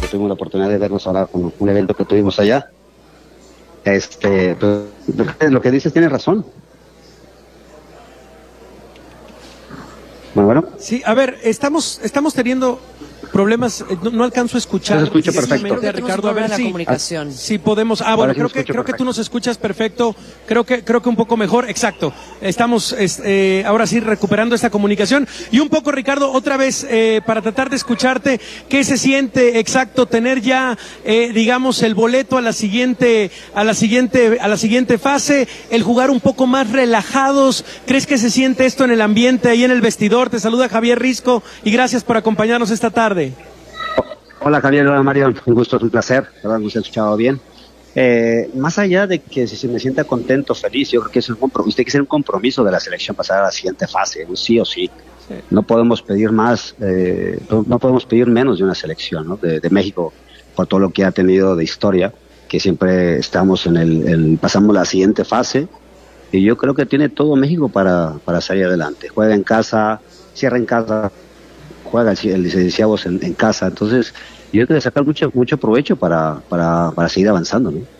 tuvimos la oportunidad de vernos ahora con un evento que tuvimos allá. Pues, lo que dices tiene razón. Bueno. Sí, a ver, estamos teniendo problemas, no alcanzo a escuchar. Se escucha perfecto. Ricardo, a ver si podemos. Bueno, creo que tú nos escuchas perfecto. Creo que un poco mejor. Exacto. Estamos ahora sí recuperando esta comunicación. Y un poco, Ricardo, otra vez para tratar de escucharte, ¿qué se siente exacto tener ya digamos el boleto a la siguiente fase, el jugar un poco más relajados? ¿Crees que se siente esto en el ambiente ahí en el vestidor? Te saluda Javier Risco y gracias por acompañarnos esta tarde. Hola Javier, hola Mario, un gusto, es un placer, la verdad me he escuchado bien. Más allá de que si se me sienta contento, feliz, yo creo que es tiene que ser un compromiso de la selección pasar a la siguiente fase, sí o sí. No podemos pedir más, no podemos pedir menos de una selección, ¿no? de México, por todo lo que ha tenido de historia, que siempre estamos pasamos la siguiente fase, y yo creo que tiene todo México para salir adelante. Juega en casa, cierra en casa, juega el licenciado en casa, entonces yo creo que sacar mucho provecho para seguir avanzando, ¿no?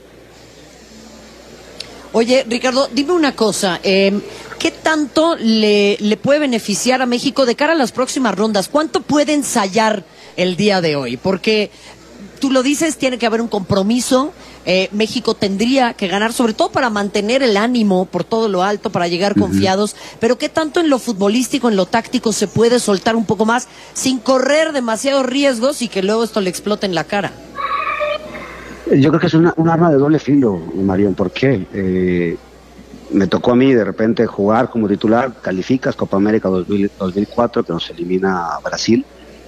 Oye, Ricardo, dime una cosa, ¿qué tanto le puede beneficiar a México de cara a las próximas rondas? ¿Cuánto puede ensayar el día de hoy? Porque tú lo dices, tiene que haber un compromiso. México tendría que ganar, sobre todo para mantener el ánimo por todo lo alto, para llegar confiados, pero ¿qué tanto en lo futbolístico, en lo táctico se puede soltar un poco más sin correr demasiados riesgos y que luego esto le explote en la cara? Yo creo que es un arma de doble filo, Marión. ¿Por qué? Me tocó a mí de repente jugar como titular, calificas Copa América 2004, que nos elimina a Brasil.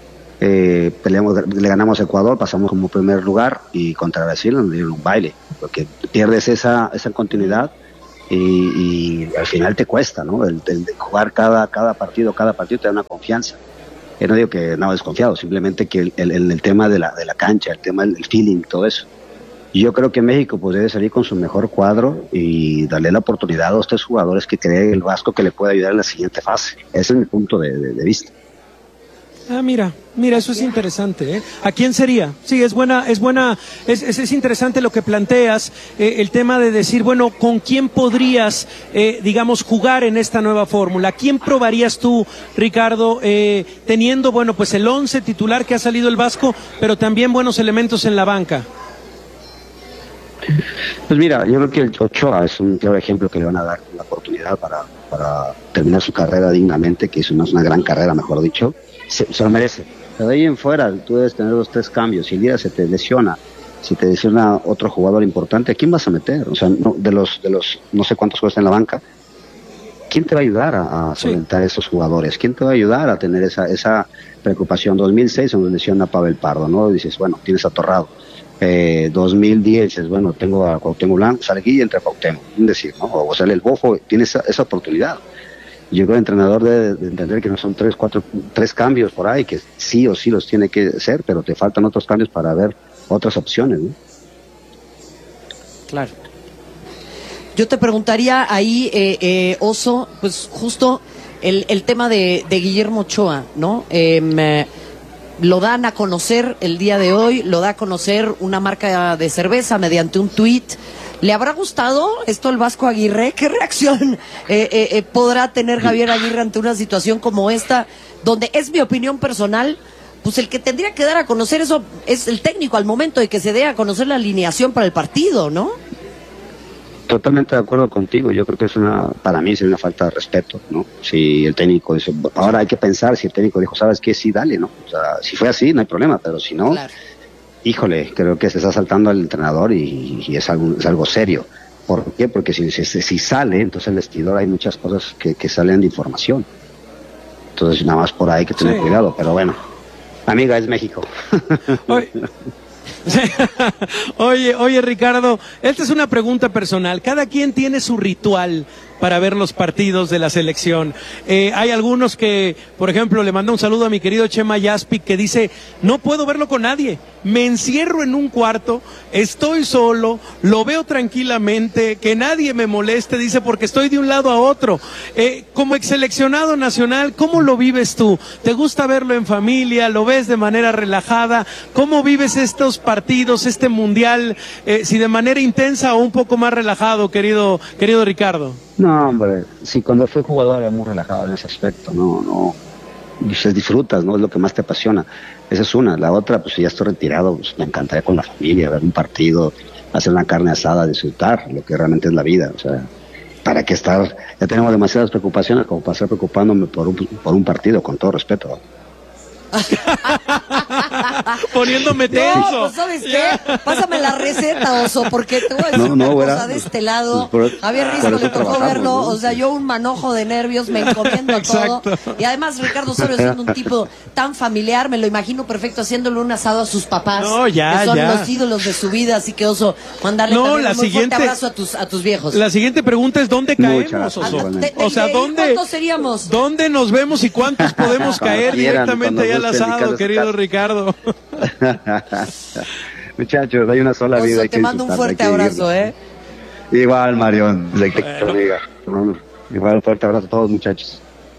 Le ganamos a Ecuador, pasamos como primer lugar, y contra Brasil nos dieron un baile, porque pierdes esa continuidad y al final te cuesta, ¿no? El jugar cada partido te da una confianza. Yo no digo que no desconfiado, simplemente que el tema de la cancha, el tema del feeling, todo eso. Y yo creo que México pues debe salir con su mejor cuadro y darle la oportunidad a los 3 jugadores que cree el Vasco que le puede ayudar en la siguiente fase. Ese es mi punto de vista. Mira, eso es interesante, ¿eh? ¿A quién sería? Sí, es interesante lo que planteas, el tema de decir, bueno, ¿con quién podrías, digamos, jugar en esta nueva fórmula? ¿Quién probarías tú, Ricardo, teniendo, bueno, pues el 11 titular que ha salido el Vasco, pero también buenos elementos en la banca? Pues mira, yo creo que el Ochoa es un claro ejemplo que le van a dar la oportunidad para terminar su carrera dignamente, que es una gran carrera, mejor dicho. Se lo merece. Pero de ahí en fuera, tú debes tener 2, 3 cambios. Si el día se te lesiona, si te lesiona otro jugador importante, ¿a quién vas a meter? O sea, no, de los no sé cuántos jugadores en la banca, ¿quién te va a ayudar a solventar esos jugadores? ¿Quién te va a ayudar a tener esa preocupación? 2006 donde lesiona a Pavel Pardo, ¿no? Dices, bueno, tienes atorrado. 2010 dices, bueno, tengo a Cuauhtémoc Blanco, sale aquí y entra Cuauhtémoc, es decir, ¿no? O sale el Bofo, tienes esa oportunidad. Yo creo que el entrenador debe entender que no son 3 cambios por ahí, que sí o sí los tiene que hacer, pero te faltan otros cambios para ver otras opciones, ¿no? Claro. Yo te preguntaría ahí, Oso, pues justo el tema de Guillermo Ochoa, ¿no? Lo dan a conocer el día de hoy, lo da a conocer una marca de cerveza mediante un tuit. ¿Le habrá gustado esto al Vasco Aguirre? ¿Qué reacción podrá tener Javier Aguirre ante una situación como esta, donde es mi opinión personal, pues el que tendría que dar a conocer eso es el técnico al momento de que se dé a conocer la alineación para el partido, ¿no? Totalmente de acuerdo contigo. Yo creo que para mí sería una falta de respeto, ¿no? Si el técnico dice, ahora hay que pensar si el técnico dijo, ¿sabes qué? Sí, dale, ¿no? O sea, si fue así, no hay problema, pero si no, claro. Híjole, creo que se está saltando al entrenador y es algo serio. ¿Por qué? Porque si sale, entonces el vestidor hay muchas cosas que salen de información. Entonces nada más por ahí hay que tener cuidado, pero bueno, amiga, es México. Oye, Ricardo, esta es una pregunta personal. Cada quien tiene su ritual para ver los partidos de la selección. Hay algunos que, por ejemplo, le mando un saludo a mi querido Chema Yaspic, que dice, no puedo verlo con nadie, me encierro en un cuarto, estoy solo, lo veo tranquilamente, que nadie me moleste, dice, porque estoy de un lado a otro. Como exseleccionado nacional, ¿cómo lo vives tú? ¿Te gusta verlo en familia? ¿Lo ves de manera relajada? ¿Cómo vives estos partidos, este mundial, si de manera intensa o un poco más relajado, querido Ricardo? No, hombre, sí, cuando fui jugador era muy relajado en ese aspecto, no, disfrutas, ¿no? Es lo que más te apasiona. Esa es una. La otra, pues ya estoy retirado, pues me encantaría con la familia, ver un partido, hacer una carne asada, disfrutar lo que realmente es la vida, o sea, ¿para qué estar? Ya tenemos demasiadas preocupaciones como para estar preocupándome por un partido, con todo respeto, ¿no? Poniéndome tenso. No, pues ¿sabes qué? Pásame la receta, Oso, porque te voy a decir una cosa de este lado. Pues a ver, Risco, le tocó verlo, ¿no? O sea, yo un manojo de nervios, me encomiendo a todo. Y además, Ricardo Osorio siendo un tipo tan familiar, me lo imagino perfecto haciéndole un asado a sus papás, que son los ídolos de su vida, así que, Oso, mandarle también un muy fuerte abrazo a tus viejos. La siguiente pregunta es, ¿dónde caemos, Oso? O sea, ¿cuántos seríamos? ¿Dónde nos vemos y cuántos podemos caer directamente allá al asado, querido Ricardo? Muchachos, hay una sola vida. Oso, te mando un fuerte abrazo, Igual, Marión. Igual, un fuerte abrazo a todos, muchachos.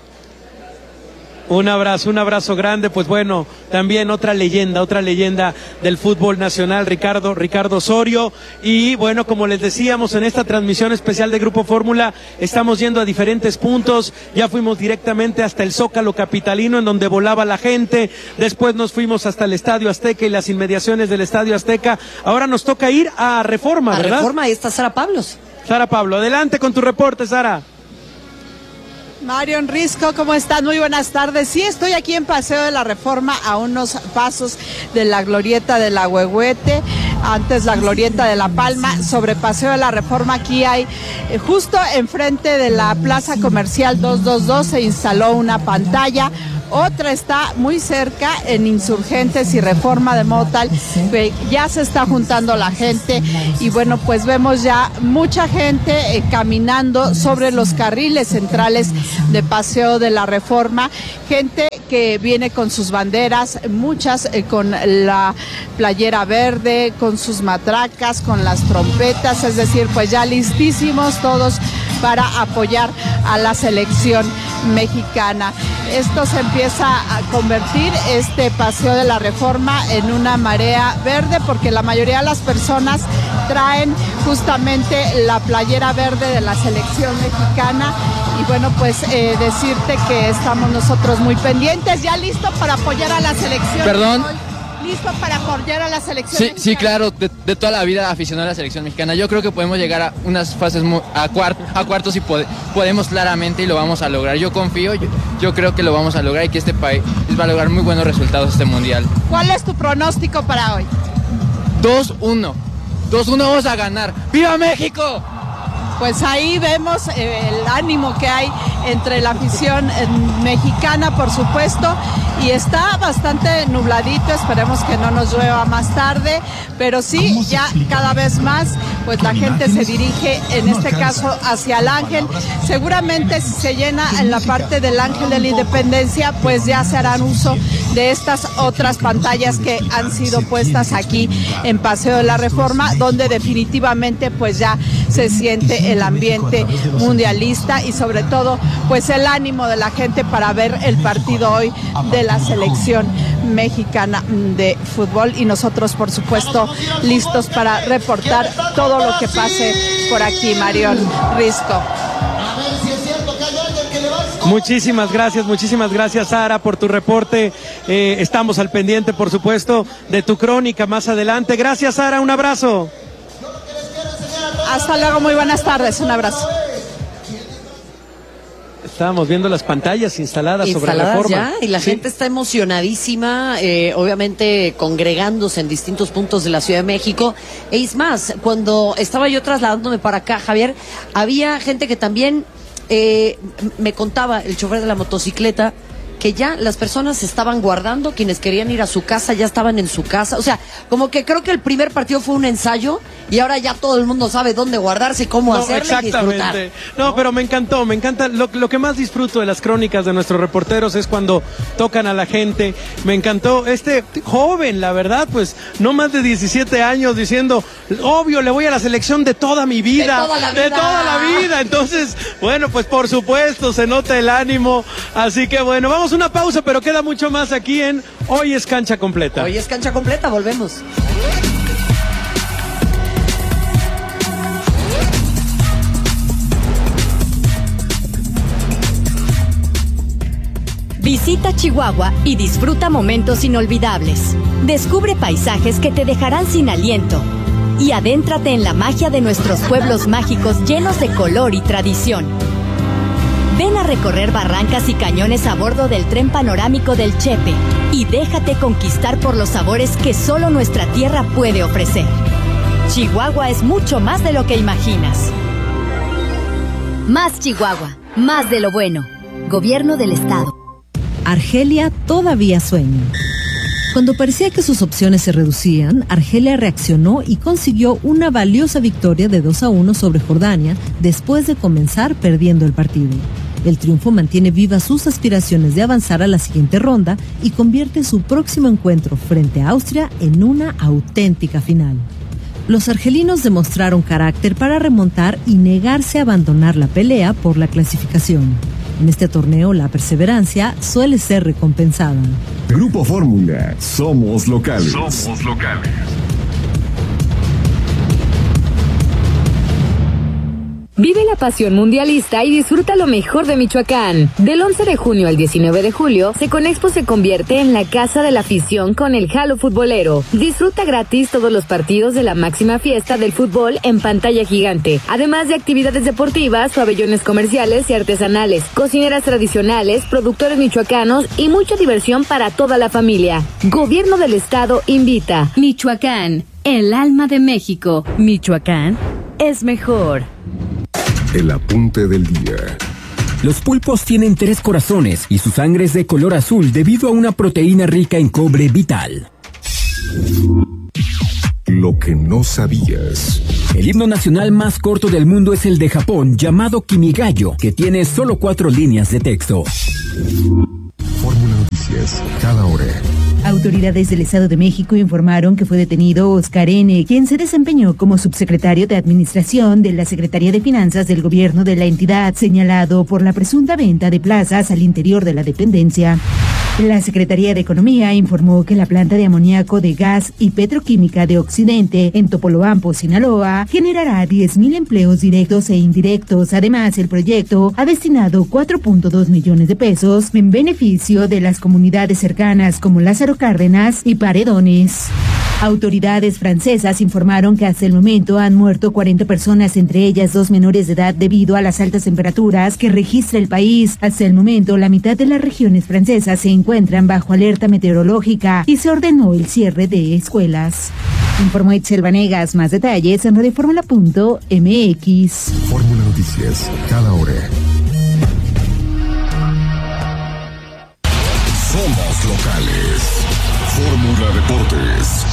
Un abrazo grande. Pues bueno, también otra leyenda del fútbol nacional, Ricardo Osorio. Y bueno, como les decíamos, en esta transmisión especial de Grupo Fórmula estamos yendo a diferentes puntos. Ya fuimos directamente hasta el Zócalo capitalino, en donde volaba la gente. Después nos fuimos hasta el Estadio Azteca y las inmediaciones del Estadio Azteca. Ahora nos toca ir a Reforma, ¿verdad? A Reforma, ahí está Sara Pablos. Sara Pablo, adelante con tu reporte, Sara. Marion, Risco, ¿cómo están? Muy buenas tardes. Sí, estoy aquí en Paseo de la Reforma, a unos pasos de la glorieta de la Huehuete, antes la glorieta de La Palma. Sobre Paseo de la Reforma, aquí hay, justo enfrente de la Plaza Comercial 222, se instaló una pantalla. Otra está muy cerca en Insurgentes y Reforma, de modo tal que ya se está juntando la gente y bueno, pues vemos ya mucha gente caminando sobre los carriles centrales de Paseo de la Reforma, gente que viene con sus banderas, muchas con la playera verde, con sus matracas, con las trompetas, es decir, pues ya listísimos todos para apoyar a la selección mexicana. Esto se empieza a convertir, este Paseo de la Reforma, en una marea verde, porque la mayoría de las personas traen justamente la playera verde de la selección mexicana. Y bueno, pues decirte que estamos nosotros muy pendientes, ya listos para apoyar a la selección. Perdón. ¿Listo para apoyar a la selección mexicana? Sí, claro, de toda la vida aficionado a la selección mexicana. Yo creo que podemos llegar a unas fases a cuartos y podemos claramente, y lo vamos a lograr. Yo confío, yo creo que lo vamos a lograr y que este país va a lograr muy buenos resultados este mundial. ¿Cuál es tu pronóstico para hoy? 2-1. 2-1 vamos a ganar. ¡Viva México! Pues ahí vemos el ánimo que hay entre la afición mexicana, por supuesto, y está bastante nubladito, esperemos que no nos llueva más tarde, pero sí, ya cada vez más, pues la gente se dirige, en este caso, hacia el Ángel. Seguramente si se llena en la parte del Ángel de la Independencia, pues ya se harán uso de estas otras pantallas que han sido puestas aquí en Paseo de la Reforma, donde definitivamente pues ya se siente el ambiente mundialista y sobre todo pues el ánimo de la gente para ver el partido hoy de la selección mexicana de fútbol, y nosotros por supuesto listos para reportar todo lo que pase por aquí. Marion, Risco. Muchísimas gracias Sara por tu reporte. Estamos al pendiente, por supuesto, de tu crónica más adelante. Gracias, Sara, un abrazo. Hasta luego, muy buenas tardes, un abrazo. Estábamos viendo las pantallas instaladas sobre Reforma. Ya, y la gente está emocionadísima, obviamente congregándose en distintos puntos de la Ciudad de México. Es más, cuando estaba yo trasladándome para acá, Javier, había gente que también me contaba, el chofer de la motocicleta, que ya las personas se estaban guardando, quienes querían ir a su casa ya estaban en su casa. O sea, como que creo que el primer partido fue un ensayo y ahora ya todo el mundo sabe dónde guardarse y cómo hacerlo y disfrutar. No, pero me encanta. Lo que más disfruto de las crónicas de nuestros reporteros es cuando tocan a la gente. Me encantó este joven, la verdad, pues no más de 17 años diciendo, obvio, le voy a la selección de toda mi vida. De toda la vida. Entonces, bueno, pues por supuesto, se nota el ánimo. Así que bueno, vamos a una pausa, pero queda mucho más aquí en Hoy es Cancha Completa. Hoy es Cancha Completa, volvemos. Visita Chihuahua y disfruta momentos inolvidables. Descubre paisajes que te dejarán sin aliento. Y adéntrate en la magia de nuestros pueblos mágicos llenos de color y tradición. Ven a recorrer barrancas y cañones a bordo del tren panorámico del Chepe y déjate conquistar por los sabores que solo nuestra tierra puede ofrecer. Chihuahua es mucho más de lo que imaginas. Más Chihuahua, más de lo bueno. Gobierno del Estado. Argelia todavía sueña. Cuando parecía que sus opciones se reducían, Argelia reaccionó y consiguió una valiosa victoria de 2-1 sobre Jordania después de comenzar perdiendo el partido. El triunfo mantiene vivas sus aspiraciones de avanzar a la siguiente ronda y convierte su próximo encuentro frente a Austria en una auténtica final. Los argelinos demostraron carácter para remontar y negarse a abandonar la pelea por la clasificación. En este torneo, la perseverancia suele ser recompensada. Grupo Fórmula, somos locales. Somos locales. Vive la pasión mundialista y disfruta lo mejor de Michoacán. Del 11 de junio al 19 de julio, Seconexpo se convierte en la casa de la afición con el Jalo Futbolero. Disfruta gratis todos los partidos de la máxima fiesta del fútbol en pantalla gigante, además de actividades deportivas, pabellones comerciales y artesanales, cocineras tradicionales, productores michoacanos y mucha diversión para toda la familia. Gobierno del Estado invita. Michoacán, el alma de México. Michoacán es mejor. El apunte del día. Los pulpos tienen 3 corazones y su sangre es de color azul debido a una proteína rica en cobre vital. Lo que no sabías. El himno nacional más corto del mundo es el de Japón, llamado Kimigayo, que tiene solo 4 líneas de texto. Fórmula Noticias, cada hora. Autoridades del Estado de México informaron que fue detenido Oscar N., quien se desempeñó como subsecretario de Administración de la Secretaría de Finanzas del gobierno de la entidad, señalado por la presunta venta de plazas al interior de la dependencia. La Secretaría de Economía informó que la planta de amoníaco de gas y petroquímica de Occidente en Topolobampo, Sinaloa, generará 10,000 empleos directos e indirectos. Además, el proyecto ha destinado 4.2 millones de pesos en beneficio de las comunidades cercanas como Lázaro Cárdenas y Paredones. Autoridades francesas informaron que hasta el momento han muerto 40 personas, entre ellas 2 menores de edad, debido a las altas temperaturas que registra el país. Hasta el momento, la mitad de las regiones francesas se encuentran bajo alerta meteorológica y se ordenó el cierre de escuelas. Informó Itzel Vanegas. Más detalles en radioformula.mx. Fórmula Noticias, cada hora. Somos locales. Fórmula Deportes.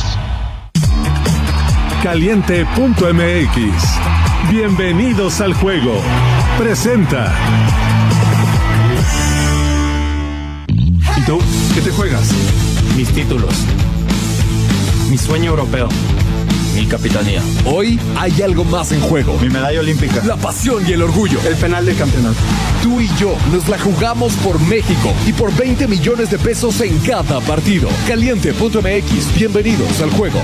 Caliente.mx. Bienvenidos al juego. Presenta. ¿Y tú? ¿Qué te juegas? Mis títulos. Mi sueño europeo. Mi capitanía. Hoy hay algo más en juego. Mi medalla olímpica. La pasión y el orgullo. El penal del campeonato. Tú y yo nos la jugamos por México y por 20 millones de pesos en cada partido. Caliente.mx. Bienvenidos al juego.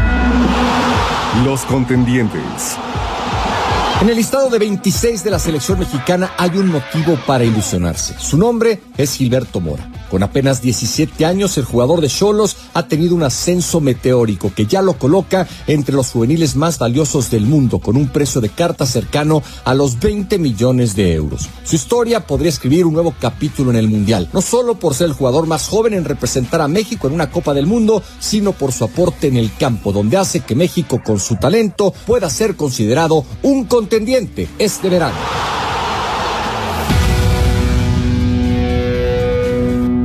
Los contendientes. En el listado de 26 de la selección mexicana hay un motivo para ilusionarse. Su nombre es Gilberto Mora. Con apenas 17 años, el jugador de Xolos ha tenido un ascenso meteórico que ya lo coloca entre los juveniles más valiosos del mundo, con un precio de carta cercano a los 20 millones de euros. Su historia podría escribir un nuevo capítulo en el Mundial, no solo por ser el jugador más joven en representar a México en una Copa del Mundo, sino por su aporte en el campo, donde hace que México, con su talento, pueda ser considerado un contendiente este verano.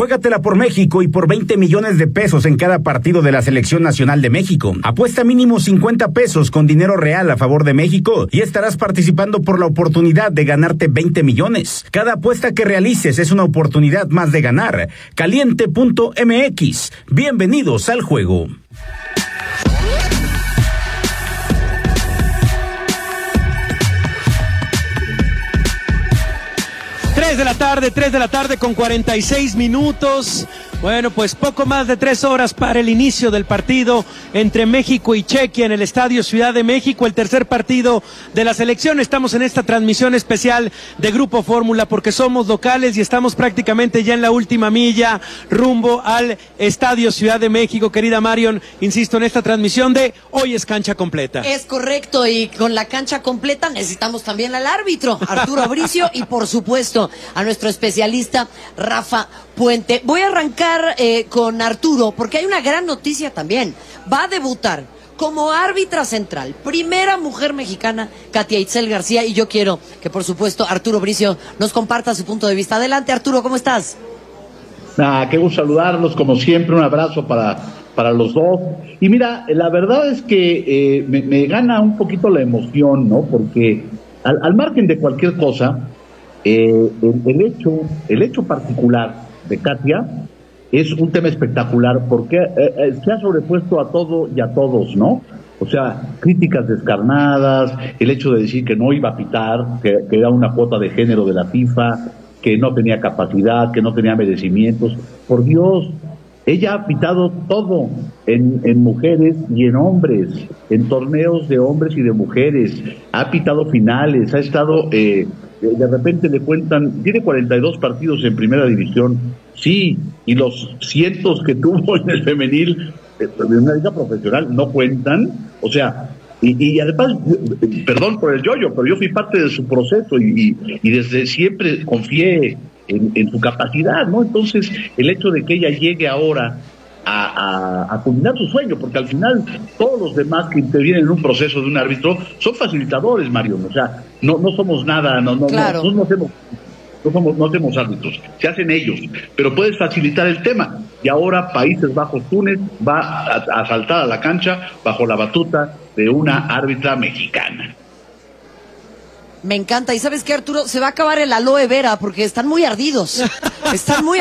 Juégatela por México y por 20 millones de pesos en cada partido de la Selección Nacional de México. Apuesta mínimo 50 pesos con dinero real a favor de México y estarás participando por la oportunidad de ganarte 20 millones. Cada apuesta que realices es una oportunidad más de ganar. Caliente.mx. Bienvenidos al juego. Tres de la tarde con 46 minutos. Bueno, pues poco más de 3 horas para el inicio del partido entre México y Chequia en el Estadio Ciudad de México, el tercer partido de la selección. Estamos en esta transmisión especial de Grupo Fórmula porque somos locales y estamos prácticamente ya en la última milla rumbo al Estadio Ciudad de México. Querida Marion, insisto, en esta transmisión de Hoy es Cancha Completa. Es correcto, y con la cancha completa necesitamos también al árbitro, Arturo Bricio, y por supuesto a nuestro especialista Rafa Puente. Voy a arrancar con Arturo, porque hay una gran noticia también. Va a debutar como árbitra central, primera mujer mexicana, Katia Itzel García, y yo quiero que por supuesto Arturo Bricio nos comparta su punto de vista. Adelante, Arturo, ¿cómo estás? Qué gusto saludarlos, como siempre, un abrazo para los dos. Y mira, la verdad es que me gana un poquito la emoción, ¿no? Porque al margen de cualquier cosa, el hecho particular de Katia es un tema espectacular porque se ha sobrepuesto a todo y a todos, ¿no? O sea, críticas descarnadas, el hecho de decir que no iba a pitar, que era una cuota de género de la FIFA, que no tenía capacidad, que no tenía merecimientos. Por Dios, ella ha pitado todo en mujeres y en hombres, en torneos de hombres y de mujeres, ha pitado finales, ha estado... de repente le cuentan, tiene 42 partidos en primera división, sí, y los cientos que tuvo en el femenil, en una liga profesional, no cuentan, o sea, y además, perdón por el yoyo, pero yo fui parte de su proceso y desde siempre confié en su capacidad, ¿no? Entonces, el hecho de que ella llegue ahora a culminar su sueño, porque al final todos los demás que intervienen en un proceso de un árbitro son facilitadores, Mario, o sea, no somos nada, claro. no hacemos árbitros, se hacen ellos, pero puedes facilitar el tema, y ahora Países Bajos Túnez va a saltar a la cancha bajo la batuta de una árbitra mexicana. Me encanta. Y ¿sabes qué, Arturo? Se va a acabar el aloe vera porque están muy ardidos. Están muy